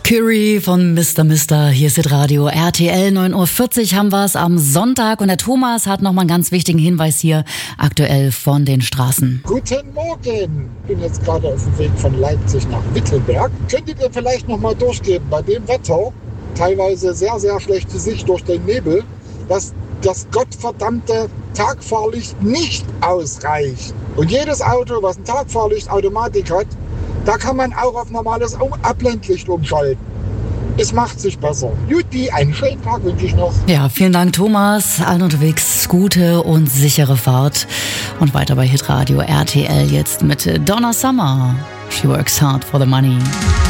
Curie von Mr. Hier ist das Radio RTL 9:40 Uhr haben wir es am Sonntag und der Thomas hat nochmal einen ganz wichtigen Hinweis hier aktuell von den Straßen. Guten Morgen! Ich bin jetzt gerade auf dem Weg von Leipzig nach Wittenberg. Könntet ihr vielleicht nochmal durchgeben, bei dem Wetter, teilweise sehr, sehr schlechte Sicht durch den Nebel, dass das gottverdammte Tagfahrlicht nicht ausreicht. Und jedes Auto, was ein Tagfahrlicht-Automatik hat, da kann man auch auf normales Abblendlicht umschalten. Es macht sich besser. Juti, einen schönen Tag wünsche ich noch. Ja, vielen Dank Thomas. Allen unterwegs gute und sichere Fahrt. Und weiter bei Hitradio RTL jetzt mit Donna Summer. She works hard for the money.